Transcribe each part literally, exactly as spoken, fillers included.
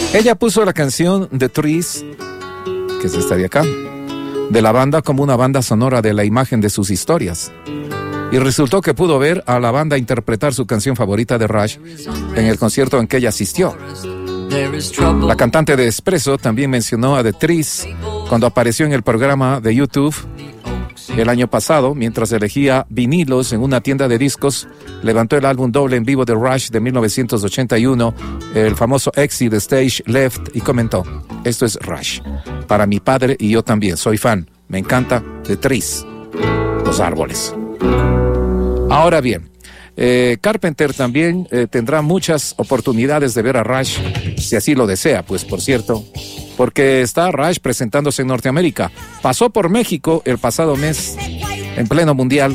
Ella puso la canción The Trees, que es esta de acá, de la banda como una banda sonora de la imagen de sus historias. Y resultó que pudo ver a la banda interpretar su canción favorita de Rush en el concierto en que ella asistió. La cantante de Espresso también mencionó a The Trees cuando apareció en el programa de YouTube el año pasado, mientras elegía vinilos en una tienda de discos. Levantó el álbum doble en vivo de Rush de mil novecientos ochenta y uno, el famoso Exit the Stage Left, y comentó: esto es Rush, para mi padre y yo también, soy fan, me encanta The Trees, los árboles. Ahora bien, eh, Carpenter también eh, tendrá muchas oportunidades de ver a Rush, si así lo desea, pues por cierto, porque está Rush presentándose en Norteamérica. Pasó por México el pasado mes, en pleno mundial.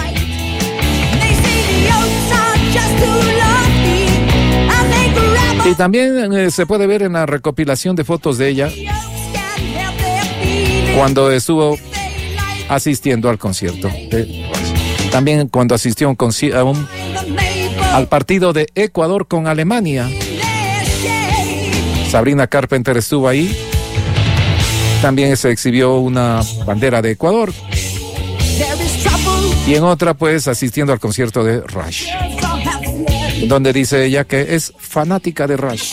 Y también eh, se puede ver en la recopilación de fotos de ella cuando estuvo asistiendo al concierto de Rush. También cuando asistió a un conci- a un, al partido de Ecuador con Alemania. Sabrina Carpenter estuvo ahí. También se exhibió una bandera de Ecuador. Y en otra, pues, asistiendo al concierto de Rush, donde dice ella que es fanática de Rush.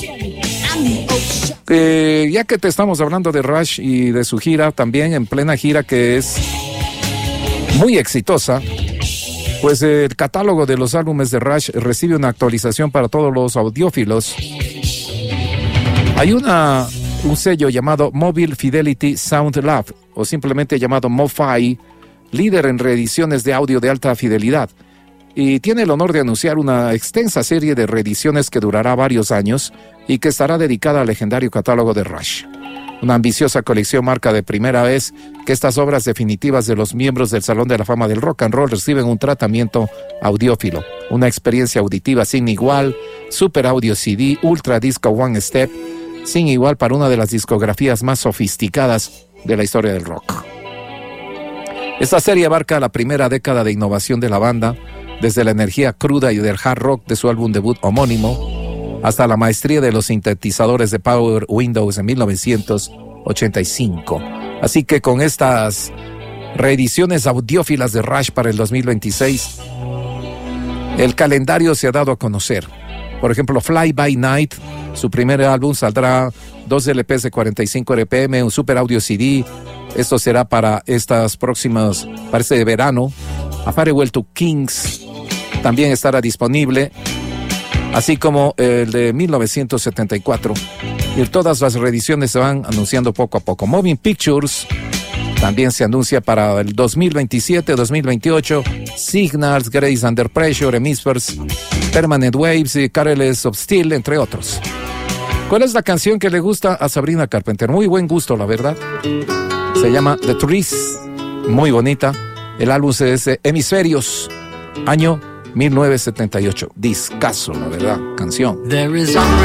Eh, ya que te estamos hablando de Rush y de su gira, también en plena gira que es muy exitosa, pues el catálogo de los álbumes de Rush recibe una actualización para todos los audiófilos. Hay una, un sello llamado Mobile Fidelity Sound Lab, o simplemente llamado MoFi, líder en reediciones de audio de alta fidelidad, y tiene el honor de anunciar una extensa serie de reediciones que durará varios años y que estará dedicada al legendario catálogo de Rush. Una ambiciosa colección marca de primera vez que estas obras definitivas de los miembros del Salón de la Fama del Rock and Roll reciben un tratamiento audiófilo, una experiencia auditiva sin igual, Super Audio C D, Ultra Disco One Step, sin igual para una de las discografías más sofisticadas de la historia del rock. Esta serie abarca la primera década de innovación de la banda, desde la energía cruda y del hard rock de su álbum debut homónimo, hasta la maestría de los sintetizadores de Power Windows en mil novecientos ochenta y cinco. Así que con estas reediciones audiófilas de Rush para el dos mil veintiséis, el calendario se ha dado a conocer. Por ejemplo, Fly By Night, su primer álbum, saldrá dos L Pes de cuarenta y cinco R P M, un Super Audio C D. Esto será para estas próximas, parece de verano. A Farewell to Kings también estará disponible, así como el de mil novecientos setenta y cuatro. Y todas las reediciones se van anunciando poco a poco. Moving Pictures también se anuncia para el dos mil veintisiete, dos mil veintiocho. Signals, Grace Under Pressure, Hemispheres, Permanent Waves y Carols of Steel, entre otros. ¿Cuál es la canción que le gusta a Sabrina Carpenter? Muy buen gusto, la verdad. Se llama The Trees, muy bonita. El álbum es Hemisferios, año mil novecientos setenta y ocho. Discazo, la verdad, canción. There is